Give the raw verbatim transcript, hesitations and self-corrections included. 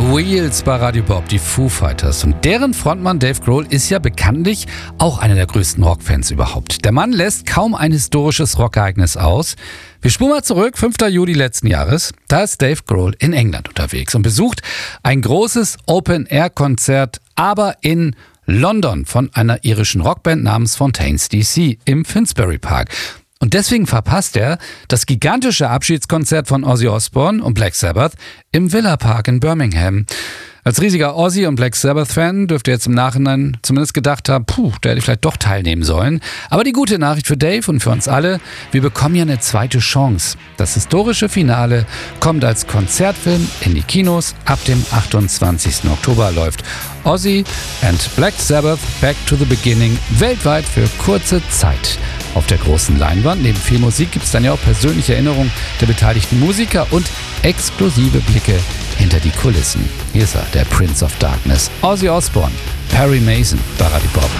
Wheels bei Radio Bob, die Foo Fighters. Und deren Frontmann Dave Grohl ist ja bekanntlich auch einer der größten Rockfans überhaupt. Der Mann lässt kaum ein historisches Rockereignis aus. Wir spulen mal zurück, fünfter Juli letzten Jahres. Da ist Dave Grohl in England unterwegs und besucht ein großes Open-Air-Konzert, aber in London von einer irischen Rockband namens Fontaines D C im Finsbury Park. Und deswegen verpasst er das gigantische Abschiedskonzert von Ozzy Osbourne und Black Sabbath im Villa Park in Birmingham. Als riesiger Ozzy- und Black Sabbath-Fan dürfte er jetzt im Nachhinein zumindest gedacht haben, puh, da hätte ich vielleicht doch teilnehmen sollen. Aber die gute Nachricht für Dave und für uns alle, wir bekommen ja eine zweite Chance. Das historische Finale kommt als Konzertfilm in die Kinos. Ab dem achtundzwanzigsten Oktober läuft Ozzy and Black Sabbath Back to the Beginning weltweit für kurze Zeit. Auf der großen Leinwand, neben viel Musik, gibt es dann ja auch persönliche Erinnerungen der beteiligten Musiker und exklusive Blicke hinter die Kulissen. Hier ist er, der Prince of Darkness, Ozzy Osbourne, Perry Mason bei Radio Bob.